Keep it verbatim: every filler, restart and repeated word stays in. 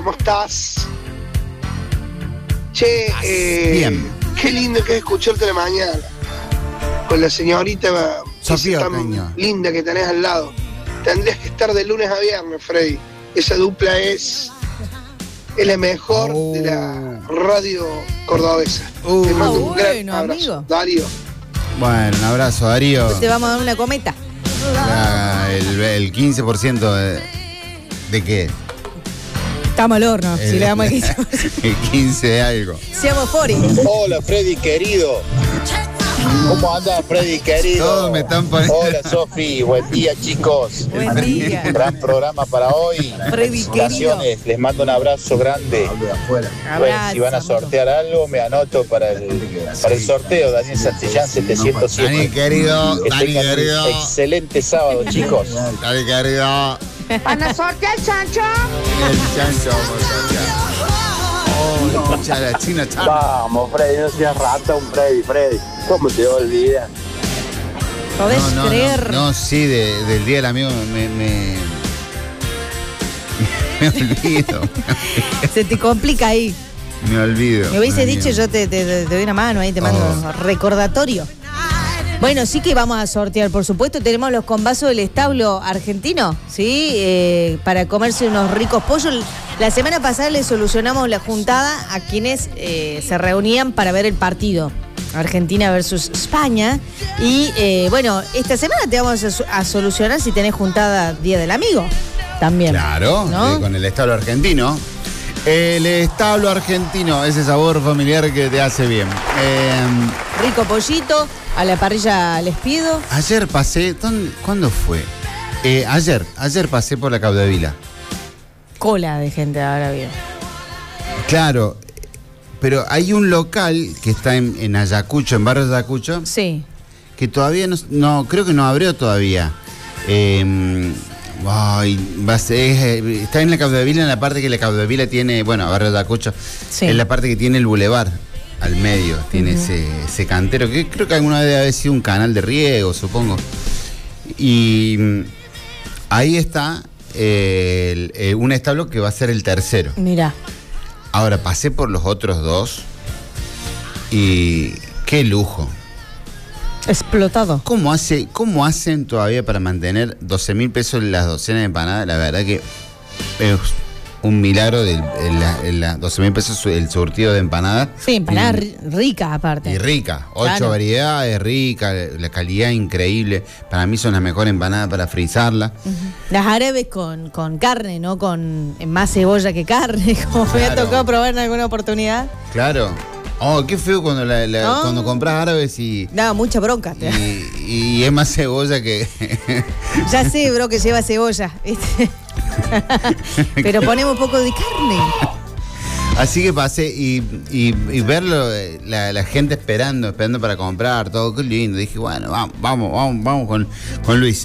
¿cómo estás? Che, eh, bien. Qué lindo que es escucharte a la mañana. Con la señorita Sofía tan Ocaña. linda que tenés al lado. Tendrías que estar de lunes a viernes, Freddy. Esa dupla es, es la mejor Oh. de la radio cordobesa. Uh. Te mando Ah, un gran bueno, abrazo. amigo. Darío. Bueno, un abrazo, Darío. Te vamos a dar una cometa. La- el, el quince por ciento de, ¿de qué? Estamos al horno, si El- le damos el quince por ciento. El quince de algo. Seamos Fori. Hola Freddy querido. ¿Cómo andas Freddy querido? Todos me están poniendo- Hola Sofi, buen día chicos. Buen día. Gran programa para hoy. Freddy Felicitaciones, les mando un abrazo grande. Bueno, si van a Abrazo, sortear algo, me anoto para el, para el sorteo. Daniel Santillán setecientos siete. Dani querido, Que Dani tengan un querido. excelente sábado, chicos. Dani querido. ¿Van a sortear el chancho? El chancho, vamos a sortear. Oh, chala, china, chala. Vamos, Freddy, no seas rata, un Freddy, Freddy. ¿Cómo te olvidas? ¿Podés No, no, creer? no, no, sí, de- del día del amigo me, me, me olvido. Se te complica ahí. Me olvido. Me hubieses amigo. dicho, yo te, te- te doy una mano ahí, te mando Oh. recordatorio. Bueno, sí que vamos a sortear, por supuesto. Tenemos los combazos del establo argentino, ¿sí? Eh, para comerse unos ricos pollos. La semana pasada le solucionamos la juntada a quienes eh, se reunían para ver el partido. Argentina versus España. Y eh, bueno, esta semana te vamos a, su- a solucionar si tenés juntada Día del Amigo. También. Claro, ¿no? eh, con el establo argentino. El establo argentino, ese sabor familiar que te hace bien. Eh, Rico pollito, a la parrilla les pido. ayer pasé, ¿dónde- ¿cuándo fue? Eh, ayer, ayer pasé por la Caudevila. Cola de gente ahora bien. Claro, pero hay un local que está en, en Ayacucho, en Barrio Ayacucho, Sí. que todavía no, no creo que no abrió todavía. Eh, ay, va a ser- es, está en la Caudevila, en la parte que la Caudevila tiene, bueno, Barrio Ayacucho, Sí. en la parte que tiene el bulevar al medio, tiene Ujú. ese, ese cantero, que creo que alguna vez debe haber sido un canal de riego, supongo. Y mm, ahí está eh, el- eh, un establo que va a ser el tercero. Mira. Ahora pasé por los otros dos y qué lujo. Explotado. ¿Cómo, hace, ¿Cómo hacen todavía para mantener doce mil pesos las docenas de empanadas? La verdad que es un milagro de doce mil pesos el surtido de empanadas. Sí, empanada Y- ri- rica aparte. Y rica, ocho Claro. variedades, rica, la calidad increíble. Para mí son las mejores empanadas para frizarla. Ujú. Las árabes con, con carne, ¿no? Con más cebolla que carne, como me ha Claro. tocado probar en alguna oportunidad. Claro. Oh, qué feo cuando, la- la- No. cuando compras árabes y, Daba mucha bronca. te- y, y es más cebolla que... Ya sé, bro, que lleva cebolla, ¿viste? Pero ponemos un poco de carne. Así que pasé y, y, y verlo, eh, la, la gente esperando, esperando para comprar, todo, qué lindo. Dije, bueno, vamos, vamos, vamos, vamos con, con Luis.